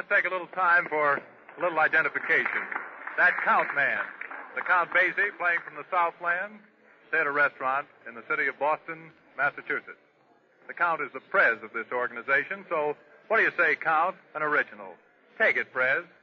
let's take a little time for a little identification. That Count man, the Count Basie, playing from the Southland Theater Restaurant in the city of Boston, Massachusetts. The Count is the Prez of this organization, so what do you say, Count? An original. Take it, Prez.